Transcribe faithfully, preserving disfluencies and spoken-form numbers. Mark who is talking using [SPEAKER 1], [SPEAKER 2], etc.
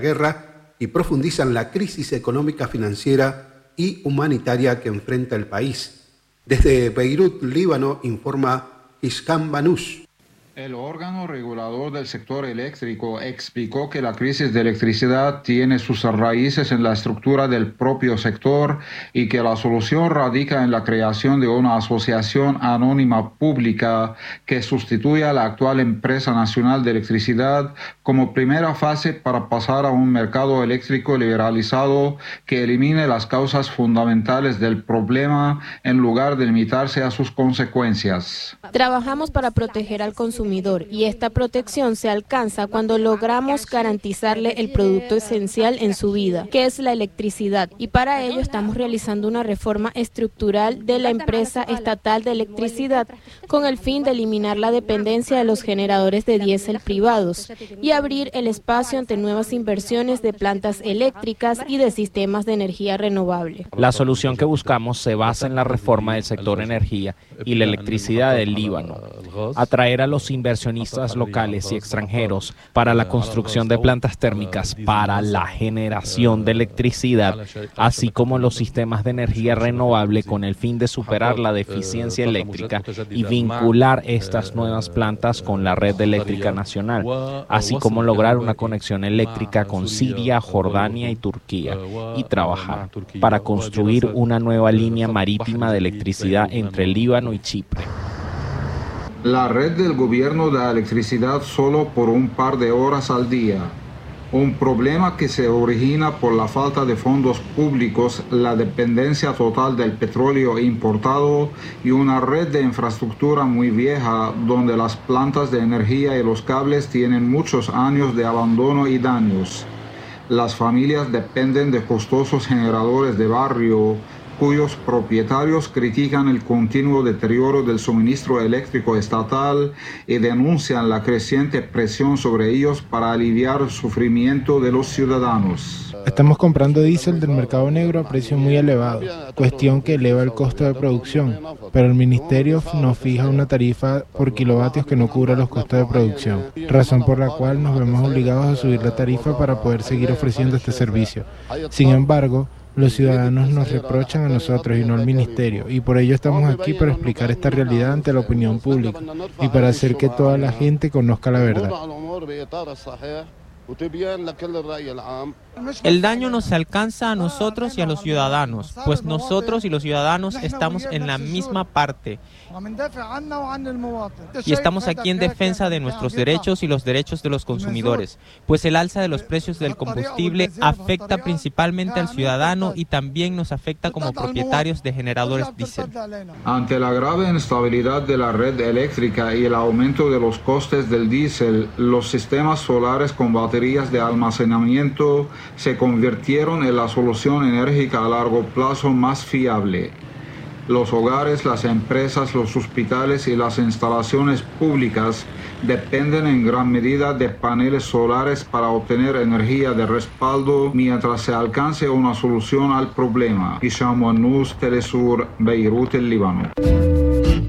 [SPEAKER 1] guerra y profundizan la crisis económica, financiera y humanitaria que enfrenta el país. Desde Beirut, Líbano, informa Isham Banús.
[SPEAKER 2] El órgano regulador del sector eléctrico explicó que la crisis de electricidad tiene sus raíces en la estructura del propio sector y que la solución radica en la creación de una asociación anónima pública que sustituya a la actual Empresa Nacional de Electricidad como primera fase para pasar a un mercado eléctrico liberalizado que elimine las causas fundamentales del problema en lugar de limitarse a sus consecuencias.
[SPEAKER 3] Trabajamos para proteger al consumidor y esta protección se alcanza cuando logramos garantizarle el producto esencial en su vida, que es la electricidad, y para ello estamos realizando una reforma estructural de la empresa estatal de electricidad con el fin de eliminar la dependencia de los generadores de diésel privados y abrir el espacio ante nuevas inversiones de plantas eléctricas y de sistemas de energía renovable.
[SPEAKER 4] La solución que buscamos se basa en la reforma del sector energía y la electricidad del Líbano, atraer a los inversionistas locales y extranjeros para la construcción de plantas térmicas para la generación de electricidad, así como los sistemas de energía renovable con el fin de superar la deficiencia eléctrica y vincular estas nuevas plantas con la red eléctrica nacional, así como lograr una conexión eléctrica con Siria, Jordania y Turquía y trabajar para construir una nueva línea marítima de electricidad entre Líbano y Chipre.
[SPEAKER 2] La red del gobierno da electricidad solo por un par de horas al día, un problema que se origina por la falta de fondos públicos, la dependencia total del petróleo importado y una red de infraestructura muy vieja donde las plantas de energía y los cables tienen muchos años de abandono y daños. Las familias dependen de costosos generadores de barrio, cuyos propietarios critican el continuo deterioro del suministro eléctrico estatal y denuncian la creciente presión sobre ellos para aliviar el sufrimiento de los ciudadanos.
[SPEAKER 5] Estamos comprando diésel del mercado negro a precio muy elevado, cuestión que eleva el costo de producción, pero el ministerio nos fija una tarifa por kilovatios que no cubra los costos de producción, razón por la cual nos vemos obligados a subir la tarifa para poder seguir ofreciendo este servicio. Sin embargo, los ciudadanos nos reprochan a nosotros y no al ministerio, y por ello estamos aquí para explicar esta realidad ante la opinión pública y para hacer que toda la gente conozca la verdad.
[SPEAKER 6] El daño nos alcanza a nosotros y a los ciudadanos, pues nosotros y los ciudadanos estamos en la misma parte. Y estamos aquí en defensa de nuestros derechos y los derechos de los consumidores, pues el alza de los precios del combustible afecta principalmente al ciudadano y también nos afecta como propietarios de generadores diésel.
[SPEAKER 2] Ante la grave inestabilidad de la red eléctrica y el aumento de los costes del diésel, los sistemas solares con baterías de almacenamiento se convirtieron en la solución enérgica a largo plazo más fiable. Los hogares, las empresas, los hospitales y las instalaciones públicas dependen en gran medida de paneles solares para obtener energía de respaldo mientras se alcance una solución al problema. Isham Banús, Telesur, Beirut, el Líbano.